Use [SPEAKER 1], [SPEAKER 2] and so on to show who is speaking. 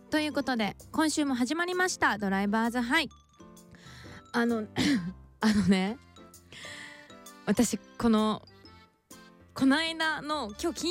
[SPEAKER 1] ということで今週も始まりましたドライバーズハイ。あのね、私この間の今日